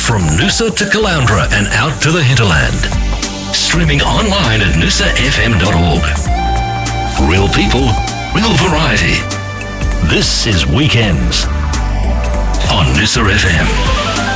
from Noosa to Caloundra and out to the hinterland. Streaming online at noosafm.org. Real people, real variety. This is Weekends on Noosa FM.